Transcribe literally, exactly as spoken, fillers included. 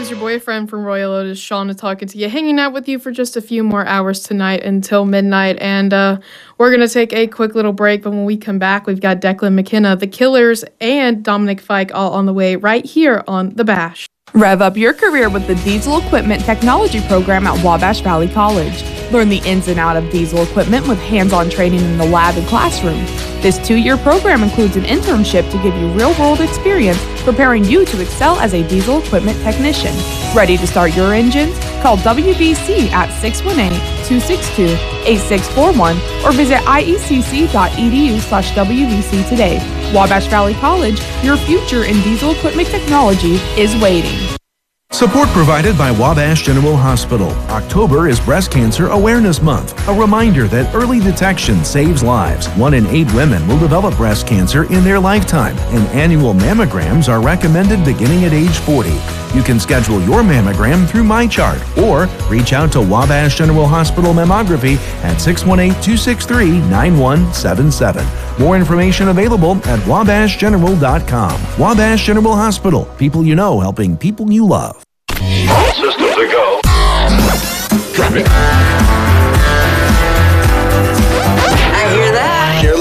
guys, your boyfriend from Royal Otis, Shauna, talking to you, hanging out with you for just a few more hours tonight until midnight. And uh, we're going to take a quick little break, but when we come back, we've got Declan McKenna, the Killers, and Dominic Fike all on the way right here on The Bash. Rev up your career with the Diesel Equipment Technology Program at Wabash Valley College. Learn the ins and outs of diesel equipment with hands-on training in the lab and classroom. This two-year program includes an internship to give you real-world experience, preparing you to excel as a diesel equipment technician. Ready to start your engines? Call W V C at six one eight, two six two, eight six four one or visit I E C C dot E D U slash W V C today. Wabash Valley College, your future in diesel equipment technology is waiting. Support provided by Wabash General Hospital. October is Breast Cancer Awareness Month, a reminder that early detection saves lives. One in eight women will develop breast cancer in their lifetime, and annual mammograms are recommended beginning at age forty. You can schedule your mammogram through MyChart or reach out to Wabash General Hospital Mammography at six one eight, two six three, nine one seven seven. More information available at wabash general dot com. Wabash General Hospital. People you know helping people you love. All systems